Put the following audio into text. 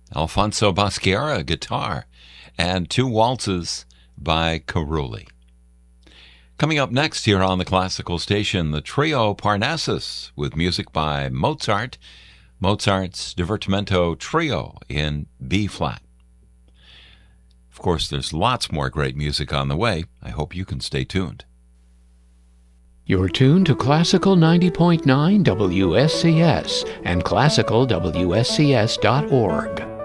Alfonso Basquiara, guitar, and two waltzes by Carulli. Coming up next here on the Classical Station, the trio Parnassus with music by Mozart's Divertimento Trio in B-flat. Of course, there's lots more great music on the way. I hope you can stay tuned. You're tuned to Classical 90.9 WSCS and classicalwscs.org.